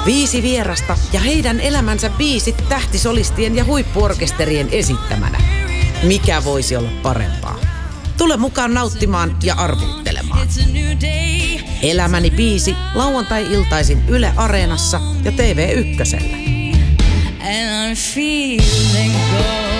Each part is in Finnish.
5 vierasta ja heidän elämänsä biisit tähtisolistien ja huippuorkesterien esittämänä. Mikä voisi olla parempaa? Tule mukaan nauttimaan ja arvuuttelemaan. Elämäni biisi lauantai-iltaisin Yle Areenassa ja TV1:llä. And I'm feeling good.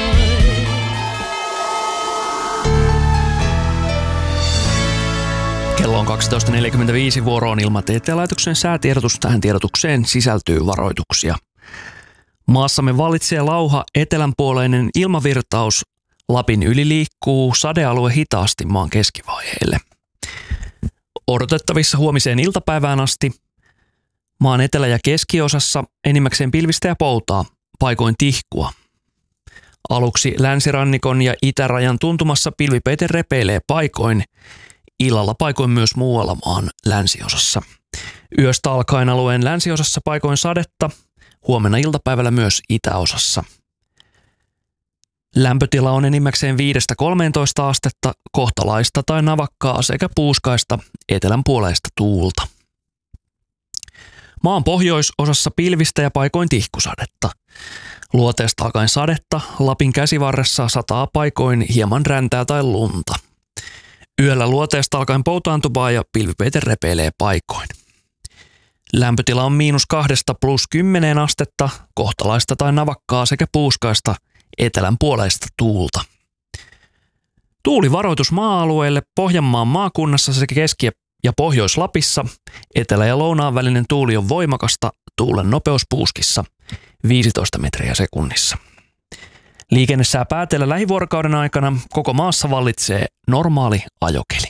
Kello on 12.45, vuoroon Ilmatieteen laitoksen säätiedotus. Tähän tiedotukseen sisältyy varoituksia. Maassamme vallitsee lauha etelänpuoleinen ilmavirtaus. Lapin yli liikkuu sadealue hitaasti maan keskivaiheelle. Odotettavissa huomiseen iltapäivään asti maan etelä- ja keskiosassa enimmäkseen pilvistä ja poutaa, paikoin tihkua. Aluksi länsirannikon ja itärajan tuntumassa pilvipeite repeilee paikoin, illalla paikoin myös muualla maan länsiosassa. Yöstä alkaen alueen länsiosassa paikoin sadetta, huomenna iltapäivällä myös itäosassa. Lämpötila on enimmäkseen 5-13 astetta, kohtalaista tai navakkaa sekä puuskaista etelänpuoleista tuulta. Maan pohjoisosassa pilvistä ja paikoin tihkusadetta. Luoteesta alkaen sadetta, Lapin käsivarressa sataa paikoin hieman räntää tai lunta. Yöllä luoteesta alkaen poutaantuvaa ja pilvipeite repeilee paikoin. Lämpötila on -2 + 10 astetta, kohtalaista tai navakkaa sekä puuskaista etelänpuoleista tuulta. Tuulivaroitus maa-alueelle Pohjanmaan maakunnassa sekä Keski- ja Pohjois-Lapissa. Etelä- ja lounaan välinen tuuli on voimakasta, tuulen nopeus puuskissa 15 metriä sekunnissa. Liikennesää päätellä lähivuorokauden aikana koko maassa vallitsee normaali ajokeli.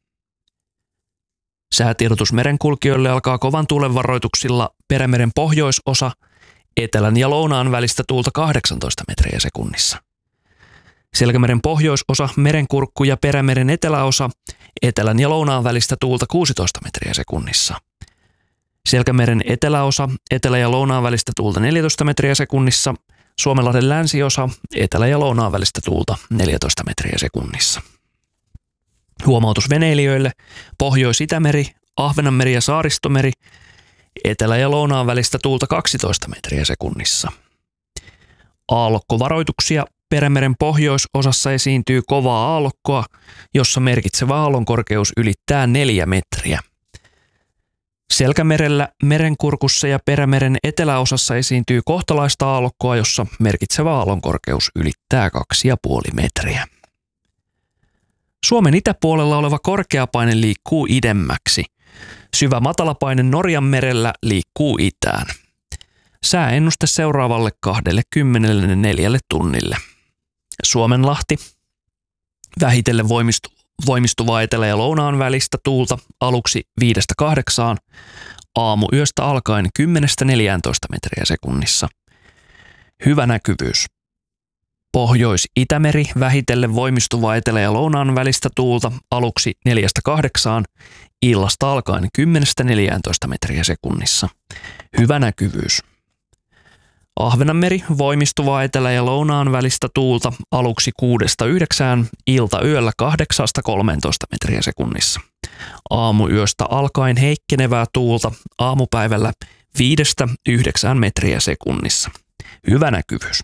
Säätiedotus merenkulkijoille alkaa kovan tuulen varoituksilla Perämeren pohjoisosa, etelän ja lounaan välistä tuulta 18 metriä sekunnissa. Selkämeren pohjoisosa, Merenkurkku ja Perämeren eteläosa, etelän ja lounaan välistä tuulta 16 metriä sekunnissa. Selkämeren eteläosa, etelä- ja lounaan välistä tuulta 14 metriä sekunnissa. Suomenlahden länsiosa, etelä- ja lounaan välistä tuulta 14 metriä sekunnissa. Huomautus veneilijöille: Pohjois-Itämeri, Ahvenanmeri ja Saaristomeri, etelä- ja lounaan välistä tuulta 12 metriä sekunnissa. Aallokkovaroituksia: Perämeren pohjoisosassa esiintyy kovaa aallokkoa, jossa merkitsevä aallonkorkeus ylittää 4 metriä. Selkämerellä, Merenkurkussa ja Perämeren eteläosassa esiintyy kohtalaista aallokkoa, jossa merkitsevä aallonkorkeus ylittää 2,5 metriä. Suomen itäpuolella oleva korkeapaine liikkuu idemmäksi. Syvä matalapaine Norjanmerellä liikkuu itään. Sääennuste seuraavalle 24 tunnille. Suomenlahti. Vähitellen voimistuvaa etelä- ja lounaan välistä tuulta aluksi 5-8, aamuyöstä alkaen 10-14 metriä sekunnissa. Hyvä näkyvyys. Pohjois-Itämeri, vähitellen voimistuvaa etelä- ja lounaan välistä tuulta aluksi 4-8, illasta alkaen 10-14 metriä sekunnissa. Hyvä näkyvyys. Ahvenanmeri, voimistuvaa etelä- ja lounaan välistä tuulta aluksi 6-9, iltayöllä 8-13 metriä sekunnissa. Aamuyöstä alkaen heikkenevää tuulta, aamupäivällä 5-9 metriä sekunnissa. Hyvä näkyvyys.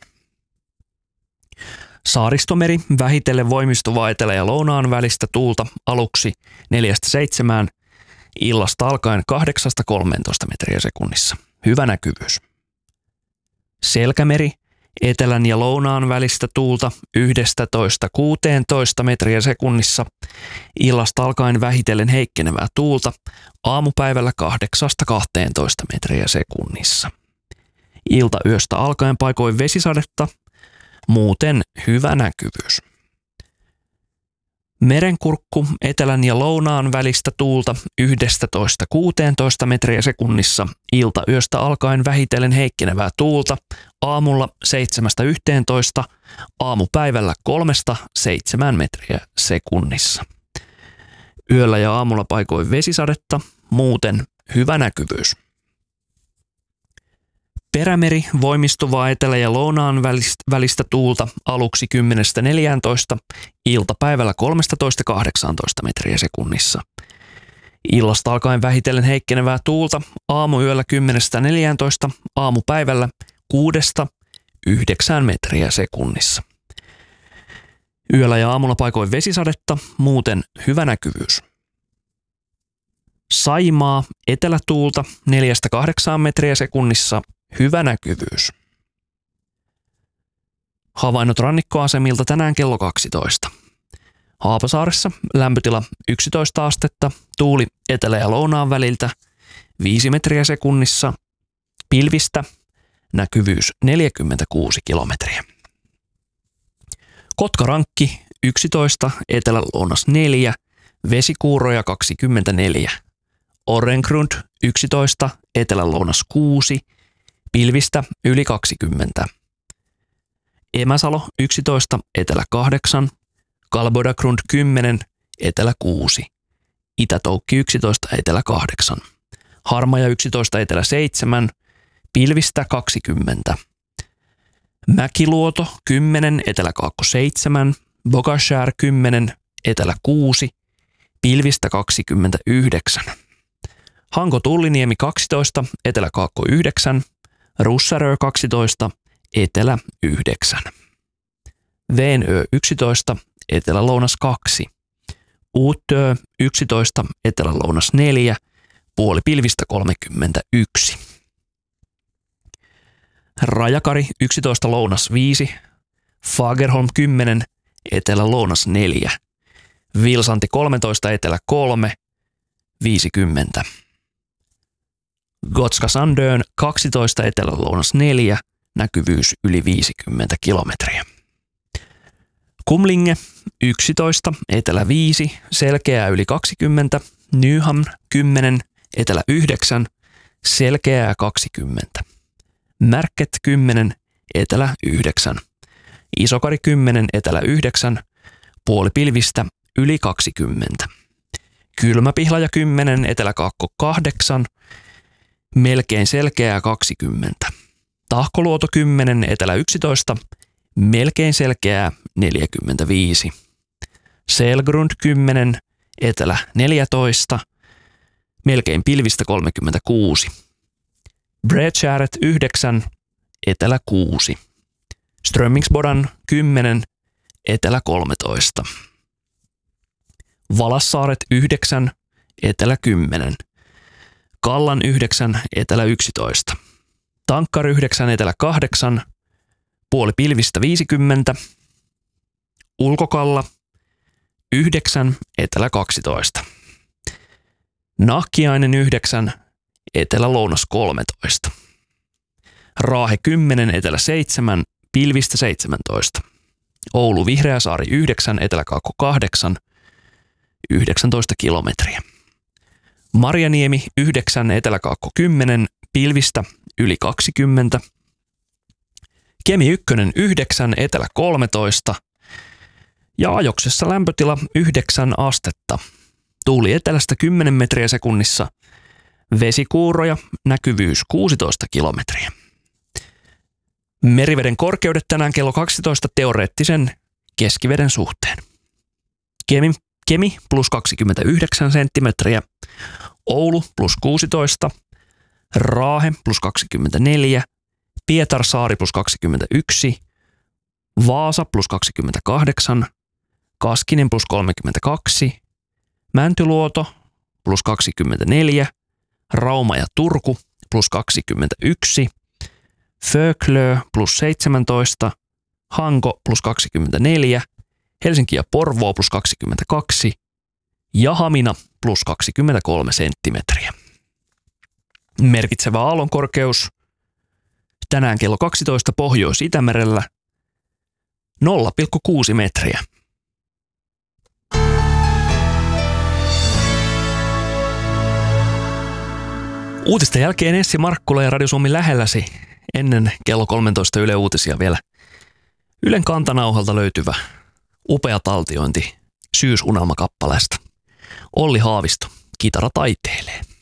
Saaristomeri, vähitellen voimistuvaa etelä- ja lounaan välistä tuulta aluksi 4-7, illasta alkaen 8-13 metriä sekunnissa. Hyvä näkyvyys. Selkämeri, etelän ja lounaan välistä tuulta 11-16 metriä sekunnissa, illasta alkaen vähitellen heikkenevää tuulta, aamupäivällä 8-12 metriä sekunnissa. Iltayöstä alkaen paikoin vesisadetta, muuten hyvä näkyvyys. Merenkurkku, etelän ja lounaan välistä tuulta 11-16 metriä sekunnissa, iltayöstä alkaen vähitellen heikkenevää tuulta, aamulla 7-11, aamupäivällä 3-7 metriä sekunnissa. Yöllä ja aamulla paikoin vesisadetta, muuten hyvä näkyvyys. Perämeri, voimistuvaa etelä- ja lounaan välistä tuulta aluksi 10-14, iltapäivällä 13-18 metriä sekunnissa. Illasta alkaen vähitellen heikkenevää tuulta aamuyöllä 10–14, aamupäivällä 6–9 metriä sekunnissa. Yöllä ja aamulla paikoin vesisadetta, muuten hyvä näkyvyys. Saimaa, etelätuulta 4–8 metriä sekunnissa, hyvä näkyvyys. Havainnot rannikkoasemilta tänään kello 12. Haapasaaressa lämpötila 11 astetta, tuuli etelä- ja lounaan väliltä 5 metriä sekunnissa, pilvistä, näkyvyys 46 kilometriä. Kotkarankki 11, etelä-lounas 4, vesikuuroja 24. Orrengrund 11, etelä-lounas 6, pilvistä yli 20. Emäsalo 11, etelä 8, Kalbodagrund 10, etelä 6, Itätoukki 11, etelä 8, Harmaja 11, etelä 7, pilvistä 20. Mäkiluoto 10, etelä-kaakko 7, Bogashär 10, etelä 6, pilvistä 29. Hanko-Tulliniemi 12, etelä-kaakko 9, Russarö 12, etelä 9. Veenö 11, etelä-lounas 2, Uutö 11, etelä-lounas 4, puoli pilvistä 31. Rajakari 11, lounas 5, Fagerholm 10, etelä-lounas 4, Vilsanti 13, etelä 3, 50. Gotska Sandön 12, etelä-lounas 4, näkyvyys yli 50 kilometriä. Kumlinge 11, etelä 5, selkeää yli 20, Nyhamn 10, etelä 9, selkeää 20. Märket 10, etelä 9, Isokari 10, etelä 9, puoli pilvistä yli 20. Kylmäpihlaja 10, etelä-kaakko 8, melkein selkeää 20. Tahkoluoto 10, etelä 11, melkein selkeää 45. Selgrund 10, etelä 14, melkein pilvistä 36. Bredskäret 9, etelä 6. Strömmingsbodan 10, etelä 13. Valassaaret 9, etelä 10. Kallan 9, etelä 11. Tankkar 9, etelä 8, puoli pilvistä 50. Ulkokalla 9, etelä 12. Nahkiainen 9, etelä-lounas 13. Raahe 10, etelä 7, pilvistä 17. Oulu Vihreäsaari 9, etelä-kaakko 8, 19 kilometriä. Marjaniemi 9, etelä-kaakko 10, pilvistä yli 20. Kemi 1, 9, etelä 13. Ja Ajoksessa lämpötila 9 astetta. Tuuli etelästä 10 metriä sekunnissa. Vesikuuroja, näkyvyys 16 kilometriä. Meriveden korkeudet tänään kello 12 teoreettisen keskiveden suhteen. Kemi plus 29 senttimetriä, Oulu plus 16, Raahe plus 24, Pietarsaari plus 21, Vaasa plus 28, Kaskinen plus 32, Mäntyluoto plus 24, Rauma ja Turku plus 21, Föklö plus 17, Hanko plus 24, Helsinki ja Porvoo plus 22 ja Hamina plus 23 senttimetriä. Merkitsevä aallonkorkeus tänään kello 12 Pohjois-Itämerellä 0,6 metriä. Uutisten jälkeen Essi Markkula ja Radio Suomi lähelläsi ennen kello 13 Yle Uutisia vielä Ylen kantanauhalta löytyvä upea taltiointi syysunelmakappaleesta. Olli Haavisto, kitara taiteilee.